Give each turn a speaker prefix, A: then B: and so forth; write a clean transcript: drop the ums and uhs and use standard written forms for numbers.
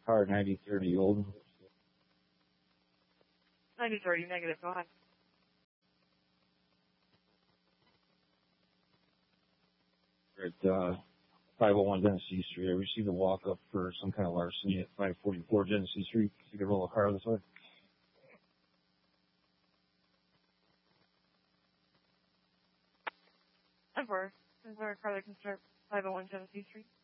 A: car 9030 Olden.
B: 9030, negative, go ahead.
A: At 501 Genesee Street. I received a walk-up for some kind of larceny at 544 Genesee Street. You could roll a car this way.
B: Of course. Is there a car that can start 501 Genesee Street?